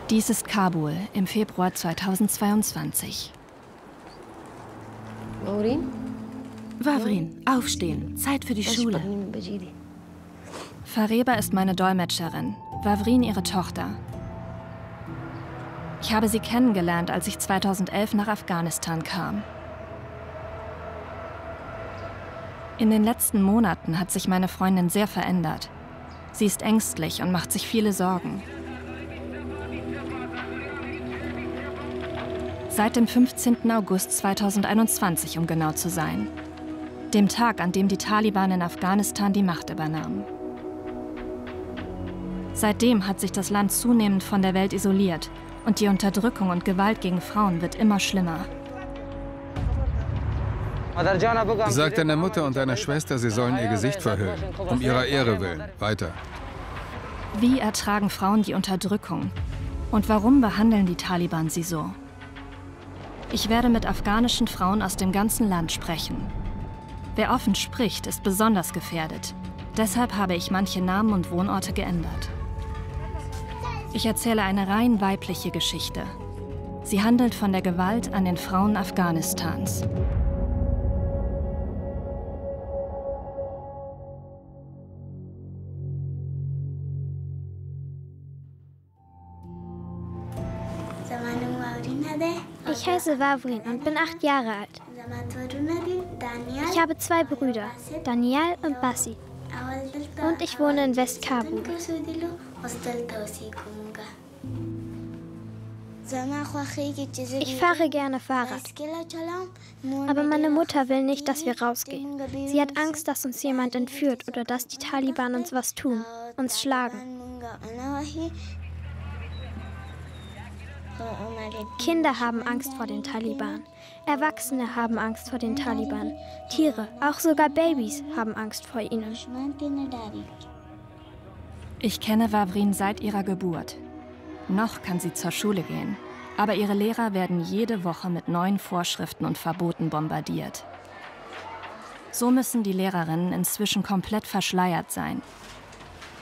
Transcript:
Dies ist Kabul im Februar 2022. Wavrin, aufstehen, Zeit für die Schule. Fareba ist meine Dolmetscherin, Wavrin ihre Tochter. Ich habe sie kennengelernt, als ich 2011 nach Afghanistan kam. In den letzten Monaten hat sich meine Freundin sehr verändert. Sie ist ängstlich und macht sich viele Sorgen. Seit dem 15. August 2021, um genau zu sein. Dem Tag, an dem die Taliban in Afghanistan die Macht übernahmen. Seitdem hat sich das Land zunehmend von der Welt isoliert und die Unterdrückung und Gewalt gegen Frauen wird immer schlimmer. Sag deiner Mutter und deiner Schwester, sie sollen ihr Gesicht verhüllen. Um ihrer Ehre willen. Weiter. Wie ertragen Frauen die Unterdrückung? Und warum behandeln die Taliban sie so? Ich werde mit afghanischen Frauen aus dem ganzen Land sprechen. Wer offen spricht, ist besonders gefährdet. Deshalb habe ich manche Namen und Wohnorte geändert. Ich erzähle eine rein weibliche Geschichte. Sie handelt von der Gewalt an den Frauen Afghanistans. Ich heiße Wavrin und bin 8 Jahre alt. Ich habe 2 Brüder, Daniel und Bassi. Und ich wohne in Westkabul. Ich fahre gerne Fahrrad. Aber meine Mutter will nicht, dass wir rausgehen. Sie hat Angst, dass uns jemand entführt oder dass die Taliban uns was tun, uns schlagen. Kinder haben Angst vor den Taliban. Erwachsene haben Angst vor den Taliban. Tiere, auch sogar Babys, haben Angst vor ihnen. Ich kenne Wavrin seit ihrer Geburt. Noch kann sie zur Schule gehen. Aber ihre Lehrer werden jede Woche mit neuen Vorschriften und Verboten bombardiert. So müssen die Lehrerinnen inzwischen komplett verschleiert sein.